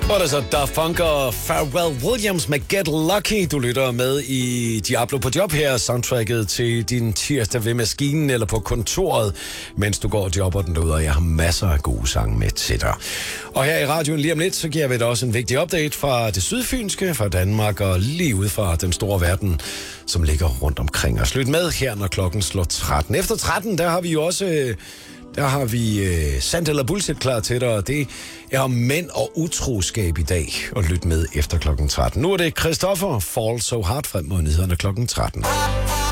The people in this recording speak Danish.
Og der så Daft Punk og Pharrell Williams med Get Lucky. Du lytter med i Diablo på job her, soundtracket til din tirsdag ved maskinen eller på kontoret, mens du går og jobber den derude, og jeg har masser af gode sange med til dig. Og her i radioen lige om lidt, så giver vi dig også en vigtig update fra det sydfynske, fra Danmark og lige ud fra den store verden, som ligger rundt omkring os. Lyt med her, når klokken slår 13. Efter 13, der har vi jo også... Der har vi sandt eller bullshit klar til dig, og det er om mænd og utroskab i dag. Og lyt med efter klokken 13. Nu er det Christoffer Fall So Hard frem mod nyhederne klokken 13.